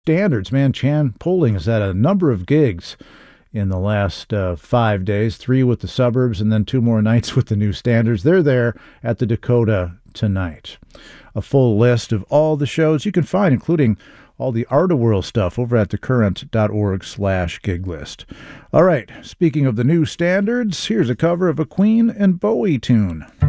Standards, man. Chan Poling has had a number of gigs in the last 5 days, three with the Suburbs and then two more nights with the New Standards. They're there at the Dakota tonight. A full list of all the shows you can find, including all the Art of World stuff, over at thecurrent.org/gig list. All right, speaking of the New Standards, here's a cover of a Queen and Bowie tune.